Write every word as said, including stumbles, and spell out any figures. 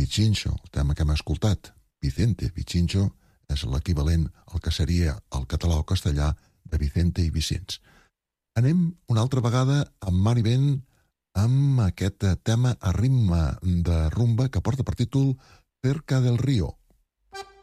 Vichincho, el tema que hem escoltat. Vicente, Vichincho, és l'equivalent al que seria el català o castellà de Vicente i Vicins. Anem una altra vegada amb Mar i Vent, amb aquest tema a ritme de rumba que porta per títol Cerca del Río,